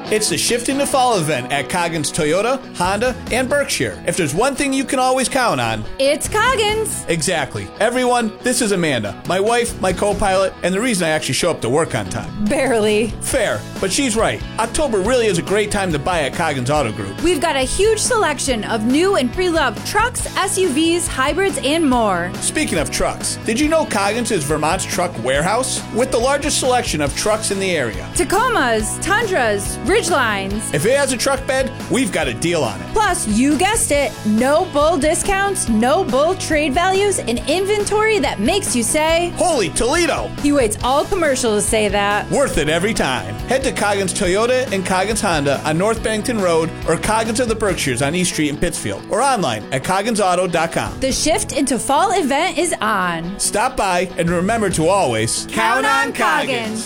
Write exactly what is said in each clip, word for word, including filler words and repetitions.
It's the Shift into Fall event at Coggins Toyota, Honda, and Berkshire. If there's one thing you can always count on, it's Coggins. Exactly. Everyone, this is Amanda, my wife, my co-pilot, and the reason I actually show up to work on time. Barely. Fair, but she's right. October really is a great time to buy at Coggins Auto Group. We've got a huge selection of new and pre-loved trucks, S U Vs, hybrids, and more. Speaking of trucks, did you know Coggins is Vermont's truck warehouse? With the largest selection of trucks in the area. Tacomas, Tundras, Ridgelines. If it has a truck bed, we've got a deal on it. Plus, you guessed it, no bull discounts, no bull trade values, and inventory that makes you say, holy Toledo! He waits all commercial to say that. Worth it every time. Head to Coggins Toyota and Coggins Honda on North Bennington Road or Coggins of the Berkshires on East Street in Pittsfield or online at coggins auto dot com. The Shift into Fall event is on. Stop by and remember to always count on Coggins.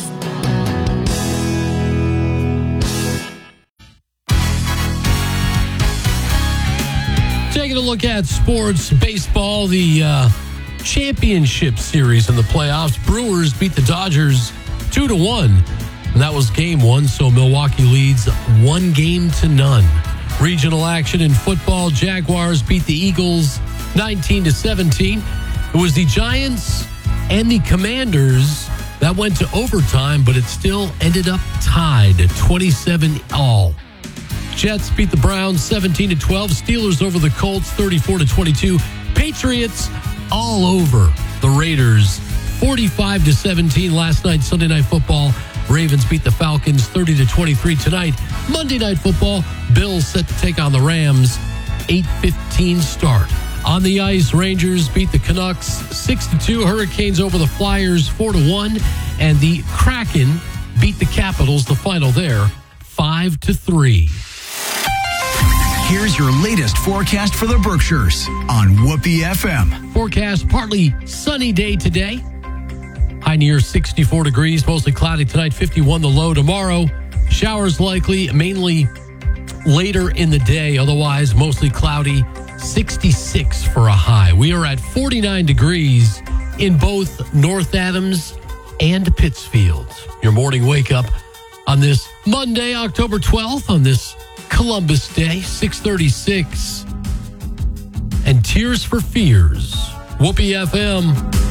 Taking a look at sports, baseball, the uh, championship series in the playoffs. Brewers beat the Dodgers two to one. And that was game one, so Milwaukee leads one game to none. Regional action in football, Jaguars beat the Eagles nineteen to seventeen. It was the Giants and the Commanders that went to overtime, but it still ended up tied at twenty-seven all. Jets beat the Browns seventeen to twelve. Steelers over the Colts thirty-four to twenty-two. Patriots all over the Raiders forty-five to seventeen last night. Sunday Night Football, Ravens beat the Falcons thirty to twenty-three tonight. Monday Night Football, Bills set to take on the Rams, eight fifteen start. On the ice, Rangers beat the Canucks six to two. Hurricanes over the Flyers four to one. And the Kraken beat the Capitals, the final there, five to three. Here's your latest forecast for the Berkshires on Whoopee F M. Forecast, partly sunny day today. High near sixty-four degrees, mostly cloudy tonight, fifty-one the low tomorrow. Showers likely, mainly later in the day. Otherwise, mostly cloudy, sixty-six for a high. We are at forty-nine degrees in both North Adams and Pittsfield. Your morning wake up on this Monday, October twelfth, on this Columbus Day, six thirty-six. And Tears for Fears, Whoopee F M.